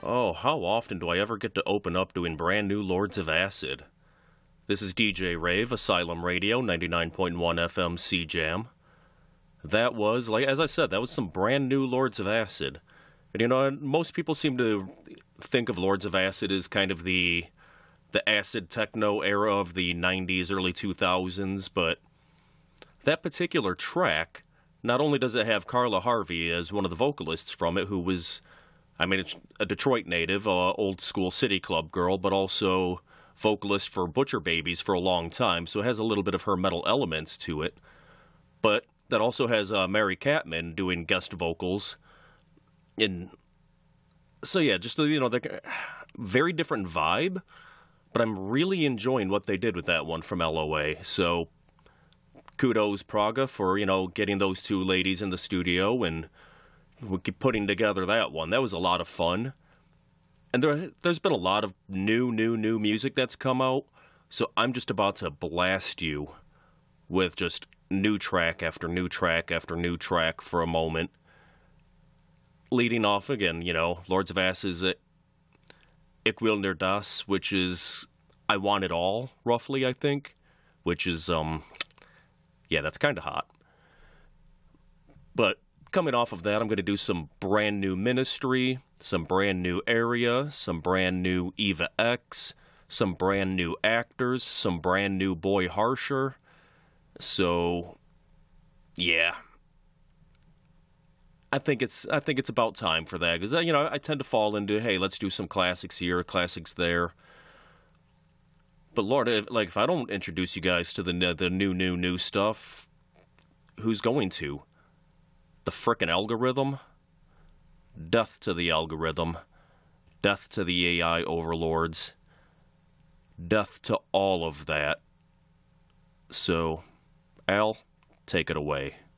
Oh, how often do I ever get to open up doing brand new Lords of Acid? This is DJ Rave, Asylum Radio, 99.1 FM CJAM. That was, like as I said, that was some brand new Lords of Acid. And most people seem to think of Lords of Acid as kind of the acid techno era of the 90s, early 2000s, but that particular track, not only does it have Carla Harvey as one of the vocalists from it, who was, it's a Detroit native, old school City Club girl, but also vocalist for Butcher Babies for a long time, so it has a little bit of her metal elements to it. But that also has Mary Catman doing guest vocals. So yeah, just, the very different vibe, but I'm really enjoying what they did with that one from LOA. So kudos, Praga, for, getting those two ladies in the studio and putting together that one. That was a lot of fun. And there's been a lot of new music that's come out, so I'm just about to blast you with just new track after new track after new track for a moment. Leading off again, Lords of Acid's Ik wil naar das, which is I Want It All, roughly, I think, which is, that's kind of hot. But coming off of that, I'm going to do some brand new Ministry, some brand new Area, some brand new Eva X, some brand new actors, some brand new Boy Harsher. So, yeah. I think it's about time for that, because I tend to fall into, hey, let's do some classics here, classics there. But Lord, if I don't introduce you guys to the new stuff, who's going to? The frickin' algorithm? Death to the algorithm. Death to the AI overlords. Death to all of that. So, Al, take it away.